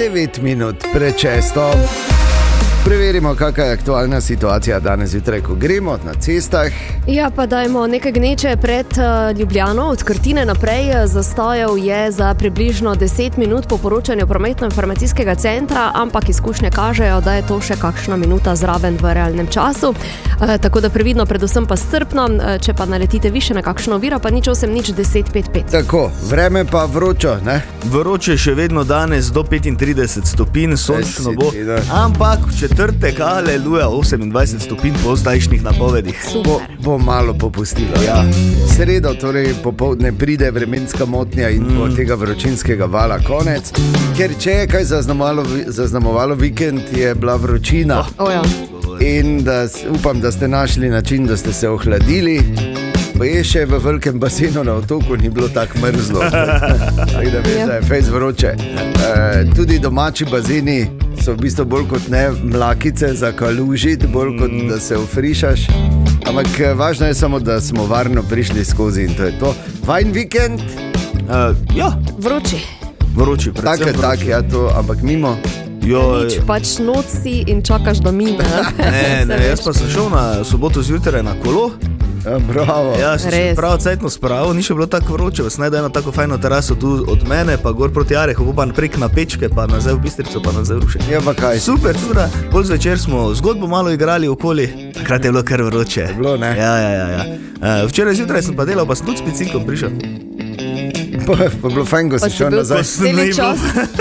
9 minut prečesto. Preverimo, kakšna je aktualna situacija danes zjutraj, ko gremo na cestah. Ja, pa dajmo nekaj gneče pred Ljubljano. Od Krtine naprej zastojev je za približno 10 minut po poročanju prometno-informacijskega centra, ampak izkušnje kažejo, da je to še kakšna minuta zraven v realnem času. Tako da previdno, predvsem pa strpno, če pa naletite više na kakšno oviro, pa nič 8, nič 10, 5, 5. Tako, vreme pa vročo, ne? Vroče še vedno danes do 35 stopinj, sončno bo, ampak v četrtek, aleluja, 28 stopinj po zdajšnjih napovedih. Bo malo popustilo. Ja. Sredo, torej popoldne pride vremenska motnja in bo tega vročinskega vala konec, ker če je kaj zaznamovalo vikend, je bila vročina. Ja. In upam, da ste našli način, da ste se ohladili. Pa je še v velikem basenu na otoku ni bilo tako mrzlo. Tako da veš, da je fejs vroče. Tudi domači bazeni so v bistvu bolj kot ne mlakice za kalužiti, bolj kot da se ofrišaš. Ampak važno je samo, da smo varno prišli skozi in to je to. Fajn vikend? Ja. Vroči, predvsem vroči. Tak, ja, to, ampak mimo. Nič, pač noč si in čakaš, da mine. Ne, jaz pa sem šel na soboto zjutraj na kolo. Bravo. Ja, sem se prav cajtno spravil, ni še bilo tako vroče, vas najde eno tako fajno teraso tu od mene, pa gor proti Arehu, pa prek na Pečke, pa nazaj v Bistrico, pa nazaj v Ruše. Ja, pa kaj? Super, tudi, bolj zvečer smo zgodbo malo igrali okoli, takrat je bilo kar vroče. Je bilo, ne? Ja. Včeraj zjutraj sem pa delal, pa sem tudi s picinkom prišel. Pa bilo fajn, ko si šel nazaj. Celi čas.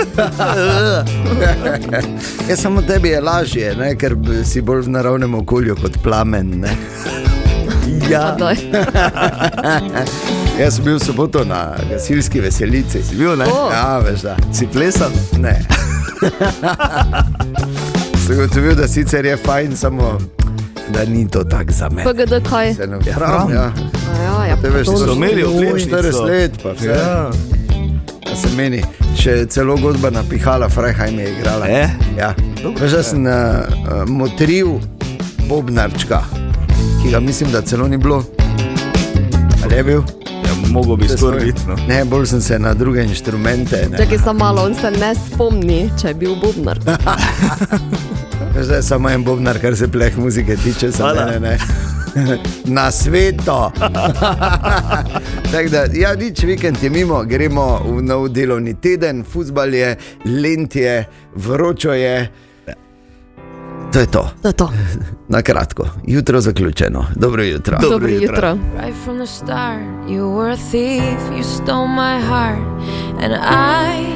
Ja, samo tebi je lažje, ne? Ker si bolj v naravnem okolju kot plamen, ne? Ja. Jaz sem bil v soboto na gasilski veselici. Si bil, ne? Ja, veš da. Si plesal? Ne. Sem gotovil, da sicer je fajn, samo da ni to tak za me. PGD kaj? Ja. Tebe še so imeli oplečnico. 40 let, pa vse. Ja se meni, še celo godba napihala, Freihheim je igrala. Ja. Veš, da sem motril bobnarčka, ki ga mislim, da celo ni bilo. Ali je bil? Ja, mogo bi skoraj biti, no. Ne, bolj sem se na druge inštrumente. Čakaj samo malo, on se ne spomni, če je bil bobnar. Zdaj je samo en bobnar, kar se pleh muzike tiče, za mene ne. Na sveto. Tako da, ja, nič, vikend je mimo, gremo v nov delovni teden, fuzbal je, lent je, vročo je. To je to. Na kratko, jutro zaključeno. Dobro jutro. Dobro jutro. Right from the start, you were a thief, you stole my heart, and I